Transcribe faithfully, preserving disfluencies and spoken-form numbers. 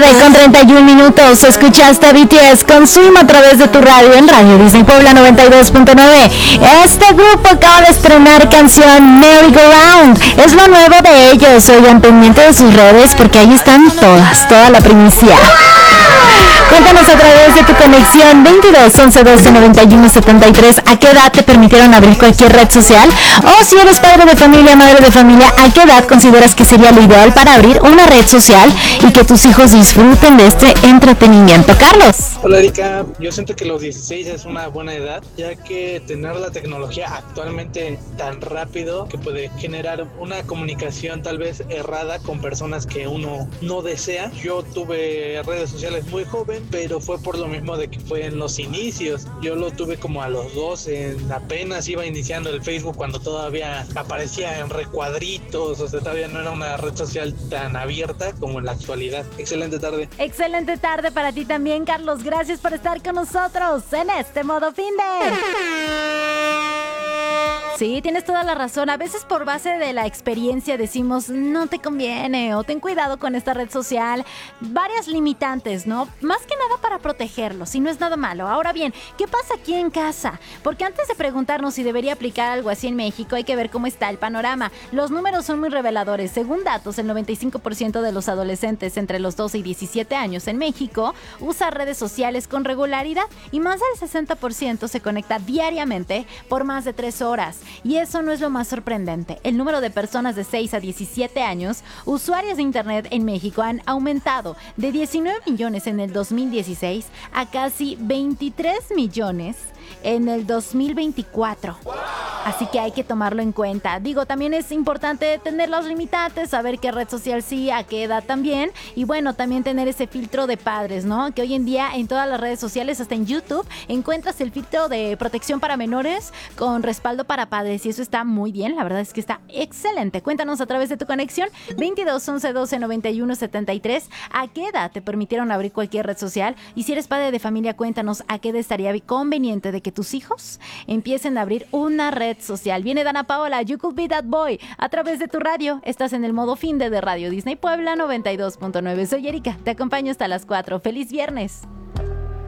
con treinta y un minutos. Escuchaste a B T S con Swim a través de tu radio en Radio Disney Puebla noventa y dos punto nueve. Este grupo acaba de estrenar canción Merry Go Round. Es lo nuevo de ellos. Oigan, pendiente de sus redes porque ahí están todas, toda la primicia. Cuéntanos a través de tu conexión veintidós once doce noventa y uno setenta y tres a qué edad te permitieron abrir cualquier red social, o si eres padre de familia, madre de familia, a qué edad consideras que sería lo ideal para abrir una red social y que tus hijos disfruten de este entretenimiento. Carlos. Hola Erika, yo siento que los dieciséis es una buena edad, ya que tener la tecnología actualmente tan rápido que puede generar una comunicación tal vez errada con personas que uno no desea. Yo tuve redes sociales muy joven, pero fue por lo mismo de que fue en los inicios. Yo lo tuve como a los doce, apenas iba iniciando el Facebook cuando todavía aparecía en recuadritos, o sea, todavía no era una red social tan abierta como en la actualidad. Excelente tarde. Excelente tarde para ti también, Carlos. Gracias por estar con nosotros en este modo finde. Sí, tienes toda la razón. A veces por base de la experiencia decimos, no te conviene o ten cuidado con esta red social. Varias limitantes, ¿no? Más que nada para protegerlos, y no es nada malo. Ahora bien, ¿qué pasa aquí en casa? Porque antes de preguntarnos si debería aplicar algo así en México, hay que ver cómo está el panorama. Los números son muy reveladores. Según datos, el noventa y cinco por ciento de los adolescentes entre los doce y diecisiete años en México usa redes sociales con regularidad, y más del sesenta por ciento se conecta diariamente por más de tres horas. Y eso no es lo más sorprendente. El número de personas de seis a diecisiete años usuarias de internet en México han aumentado de diecinueve millones en el dos mil dieciséis a casi veintitrés millones en el dos mil veinticuatro. Así que hay que tomarlo en cuenta. Digo, también es importante tener los limitantes, saber qué red social sí, a qué edad también. Y bueno, también tener ese filtro de padres, ¿no? Que hoy en día en todas las redes sociales, hasta en YouTube, encuentras el filtro de protección para menores con respaldo para padres. Y eso está muy bien, la verdad es que está excelente. Cuéntanos a través de tu conexión veintidós once doce noventa y uno setenta y tres a qué edad te permitieron abrir cualquier red social. Y si eres padre de familia, cuéntanos a qué edad estaría conveniente de que tus hijos empiecen a abrir una red social. Viene Dana Paola, You Could Be That Boy, a través de tu radio. Estás en el modo finde de Radio Disney Puebla noventa y dos punto nueve. Soy Erika, te acompaño hasta las cuatro. ¡Feliz viernes!